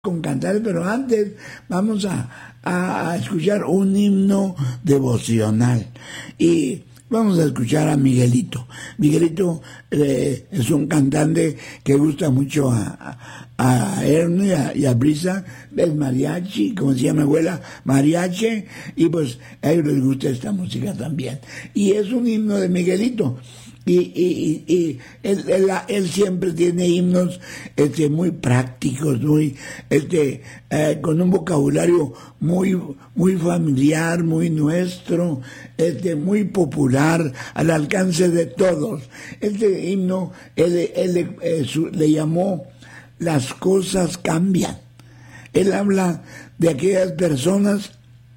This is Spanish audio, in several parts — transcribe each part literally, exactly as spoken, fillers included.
con cantar, pero antes vamos a, a, a escuchar un himno devocional y vamos a escuchar a Miguelito. Miguelito eh, es un cantante que gusta mucho a, a, a Ernie y a, y a Brisa, el mariachi, como decía mi abuela, mariachi, y pues a ellos les gusta esta música también. Y es un himno de Miguelito. Y, y, y, y él, él, él siempre tiene himnos este, muy prácticos, muy este, eh, con un vocabulario muy, muy familiar, muy nuestro, este, muy popular, al alcance de todos. Este himno él, él, eh, su, le llamó Las cosas cambian. Él habla de aquellas personas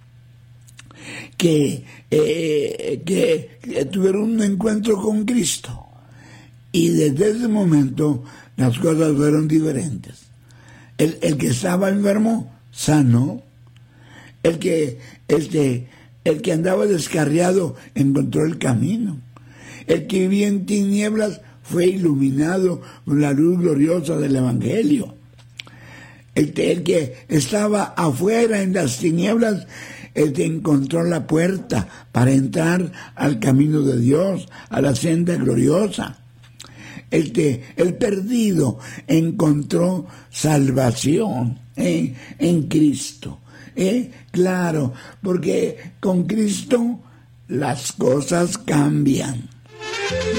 que, eh, que, que tuvieron un encuentro con Cristo y desde ese momento las cosas fueron diferentes. El, el que estaba enfermo sanó, el que este el que andaba descarriado encontró el camino, el que vivía en tinieblas fue iluminado con la luz gloriosa del Evangelio, el, el que estaba afuera en las tinieblas Él te encontró la puerta para entrar al camino de Dios, a la senda gloriosa. El, te, el perdido encontró salvación ¿eh? en Cristo. ¿eh? Claro, porque con Cristo las cosas cambian.